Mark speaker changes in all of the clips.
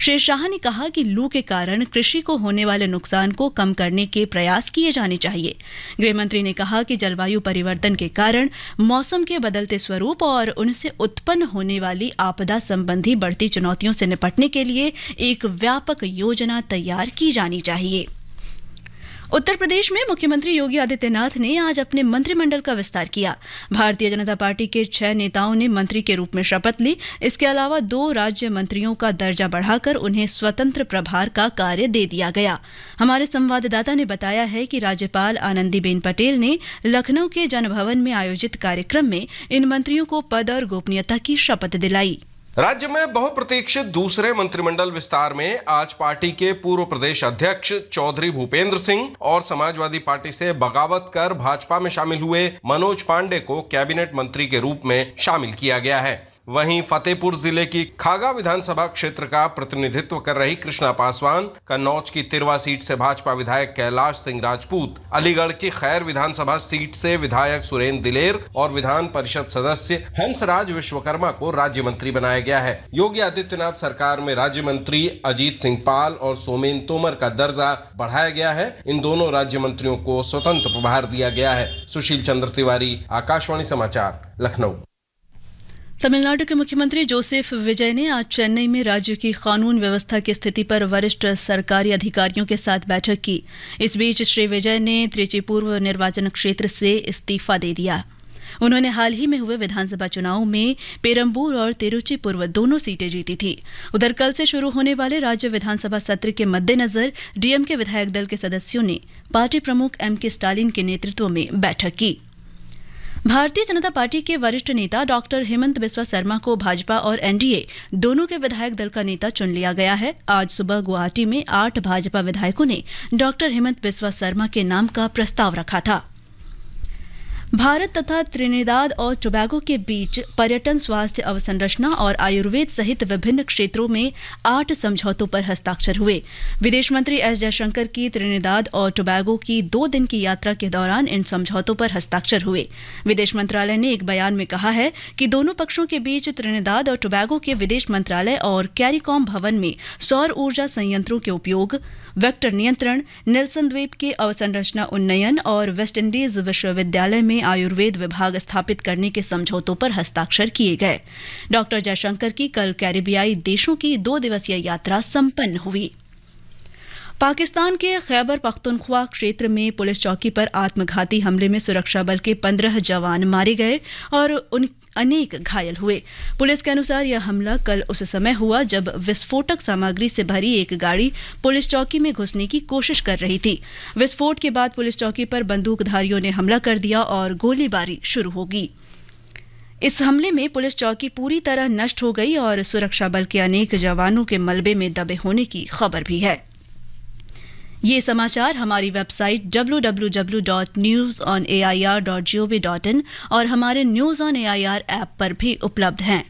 Speaker 1: श्री शाह ने कहा कि लू के कारण कृषि को होने वाले नुकसान को कम करने के प्रयास किए जाने चाहिए। गृह मंत्री ने कहा कि जलवायु परिवर्तन के कारण मौसम के बदलते स्वरूप और उनसे उत्पन्न होने वाली आपदा संबंधी बढ़ती चुनौतियों से निपटने के लिए एक व्यापक योजना तैयार की जानी चाहिए। उत्तर प्रदेश में मुख्यमंत्री योगी आदित्यनाथ ने आज अपने मंत्रिमंडल का विस्तार किया। भारतीय जनता पार्टी के 6 नेताओं ने मंत्री के रूप में शपथ ली। इसके अलावा 2 राज्य मंत्रियों का दर्जा बढ़ाकर उन्हें स्वतंत्र प्रभार का कार्य दे दिया गया। हमारे संवाददाता ने बताया है कि राज्यपाल आनंदीबेन पटेल ने लखनऊ के जनभवन में आयोजित कार्यक्रम में इन मंत्रियों को पद और गोपनीयता की शपथ दिलाई।
Speaker 2: राज्य में बहुप्रतीक्षित दूसरे मंत्रिमंडल विस्तार में आज पार्टी के पूर्व प्रदेश अध्यक्ष चौधरी भूपेंद्र सिंह और समाजवादी पार्टी से बगावत कर भाजपा में शामिल हुए मनोज पांडे को कैबिनेट मंत्री के रूप में शामिल किया गया है। वहीं फतेहपुर जिले की खागा विधानसभा क्षेत्र का प्रतिनिधित्व कर रही कृष्णा पासवान, कन्नौज की तिरवा सीट से भाजपा विधायक कैलाश सिंह राजपूत, अलीगढ़ की खैर विधानसभा सीट से विधायक सुरेंद्र दिलेर और विधान परिषद सदस्य हंसराज विश्वकर्मा को राज्य मंत्री बनाया गया है। योगी आदित्यनाथ सरकार में राज्य मंत्री अजीत सिंह पाल और सोमेन तोमर का दर्जा बढ़ाया गया है। इन दोनों राज्य मंत्रियों को स्वतंत्र प्रभार दिया गया है। सुशील चंद्र तिवारी, आकाशवाणी समाचार, लखनऊ।
Speaker 1: तमिलनाडु के मुख्यमंत्री जोसेफ विजय ने आज चेन्नई में राज्य की कानून व्यवस्था की स्थिति पर वरिष्ठ सरकारी अधिकारियों के साथ बैठक की। इस बीच श्री विजय ने त्रिची पूर्व निर्वाचन क्षेत्र से इस्तीफा दे दिया। उन्होंने हाल ही में हुए विधानसभा चुनाव में पेरम्बूर और तिरुचि पूर्व दोनों सीटें जीती थी। उधर कल से शुरू होने वाले राज्य विधानसभा सत्र के मद्देनजर डीएमके विधायक दल के सदस्यों ने पार्टी प्रमुख एमके स्टालिन के नेतृत्व में बैठक की। भारतीय जनता पार्टी के वरिष्ठ नेता डॉक्टर हेमंत बिस्वा शर्मा को भाजपा और एनडीए दोनों के विधायक दल का नेता चुन लिया गया है। आज सुबह गुवाहाटी में 8 भाजपा विधायकों ने डॉक्टर हेमंत बिस्वा शर्मा के नाम का प्रस्ताव रखा था। भारत तथा त्रिनिदाद और टोबैगो के बीच पर्यटन, स्वास्थ्य अवसंरचना और आयुर्वेद सहित विभिन्न क्षेत्रों में 8 समझौतों पर हस्ताक्षर हुए। विदेश मंत्री एस जयशंकर की त्रिनिदाद और टोबैगो की 2 दिन की यात्रा के दौरान इन समझौतों पर हस्ताक्षर हुए। विदेश मंत्रालय ने एक बयान में कहा है कि दोनों पक्षों के बीच त्रिनिदाद और टोबैगो के विदेश मंत्रालय और कैरिकॉम भवन में सौर ऊर्जा संयंत्रों के उपयोग, वेक्टर नियंत्रण, नेल्सन द्वीप के अवसंरचना उन्नयन और वेस्टइंडीज विश्वविद्यालय में आयुर्वेद विभाग स्थापित करने के समझौतों पर हस्ताक्षर किए गए। डॉक्टर जयशंकर की कल कैरिबियाई देशों की 2 दिवसीय यात्रा संपन्न हुई। पाकिस्तान के खैबर पख्तूनख्वा क्षेत्र में पुलिस चौकी पर आत्मघाती हमले में सुरक्षा बल के 15 जवान मारे गए और अनेक घायल हुए। पुलिस के अनुसार यह हमला कल उस समय हुआ जब विस्फोटक सामग्री से भरी एक गाड़ी पुलिस चौकी में घुसने की कोशिश कर रही थी। विस्फोट के बाद पुलिस चौकी पर बंदूकधारियों ने हमला कर दिया और गोलीबारी शुरू हो गई। इस हमले में पुलिस चौकी पूरी तरह नष्ट हो गई और सुरक्षा बल के अनेक जवानों के मलबे में दबे होने की खबर भी है। ये समाचार हमारी वेबसाइट www.newsonair.gov.in और हमारे न्यूज ऑन एआईआर ऐप पर भी उपलब्ध हैं।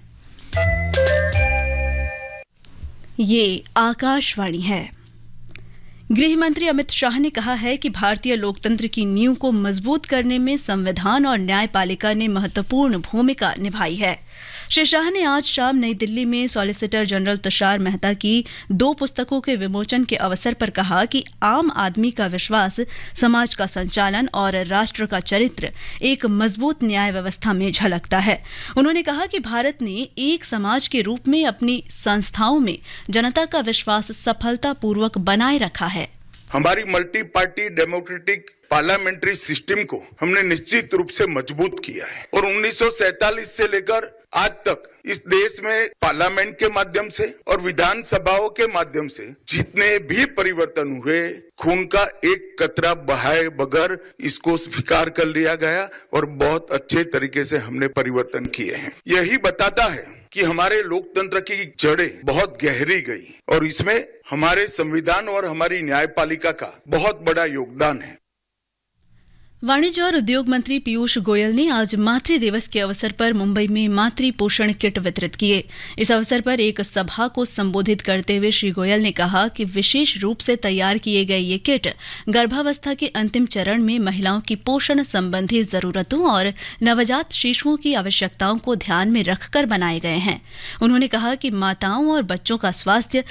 Speaker 1: ये आकाशवाणी है। गृह मंत्री अमित शाह ने कहा है कि भारतीय लोकतंत्र की नींव को मजबूत करने में संविधान और न्यायपालिका ने महत्वपूर्ण भूमिका निभाई है। श्री शाह ने आज शाम नई दिल्ली में सॉलिसिटर जनरल तुषार मेहता की 2 पुस्तकों के विमोचन के अवसर पर कहा कि आम आदमी का विश्वास, समाज का संचालन और राष्ट्र का चरित्र एक मजबूत न्याय व्यवस्था में झलकता है। उन्होंने कहा कि भारत ने एक समाज के रूप में अपनी संस्थाओं में जनता का विश्वास सफलतापूर्वक बनाए रखा है।
Speaker 3: हमारी multi party democratic parliamentary system को हमने निश्चित रूप से मजबूत किया है और 1947 से लेकर आज तक इस देश में पार्लियामेंट के माध्यम से और विधानसभाओं के माध्यम से जितने भी परिवर्तन हुए, खून का एक कतरा बहाए बगैर इसको स्वीकार कर लिया गया और बहुत अच्छे तरीके से हमने परिवर्तन किए हैं। यही बताता है कि हमारे लोकतंत्र की जड़ें बहुत गहरी गई और इसमें हमारे संविधान और हमारी न्यायपालिका का बहुत बड़ा योगदान है।
Speaker 1: वाणिज्य और उद्योग मंत्री पीयूष गोयल ने आज मातृ दिवस के अवसर पर मुंबई में मातृ पोषण किट वितरित किए। इस अवसर पर एक सभा को संबोधित करते हुए श्री गोयल ने कहा कि विशेष रूप से तैयार किए गए ये किट गर्भावस्था के अंतिम चरण में महिलाओं की पोषण संबंधी जरूरतों और नवजात शिशुओं की आवश्यकताओं को ध्यान में रखकर बनाए गए हैं। उन्होंने कहा कि माताओं और बच्चों का स्वास्थ्य